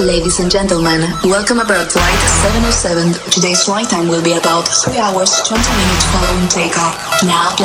Ladies and gentlemen, welcome aboard flight 707. Today's flight time will be about 3 hours 20 minutes following takeoff. Now